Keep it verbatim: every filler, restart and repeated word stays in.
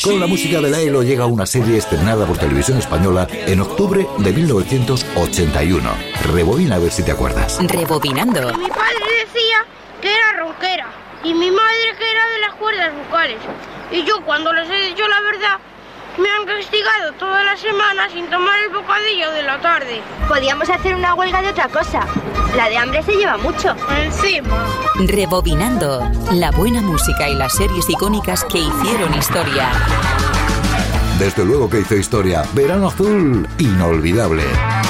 Con la música de Laelo llega una serie estrenada por Televisión Española en octubre de mil novecientos ochenta y uno. Rebobina a ver si te acuerdas. Rebobinando. Mi padre decía que era rockera y mi madre que era de las cuerdas vocales. Y yo, cuando les he dicho la verdad, me han castigado toda la semana sin tomar el bocadillo de la tarde. Podíamos hacer una huelga de otra cosa. La de hambre se lleva mucho. Encima. Rebobinando. La buena música y las series icónicas que hicieron historia. Desde luego que hizo historia. Verano Azul, inolvidable.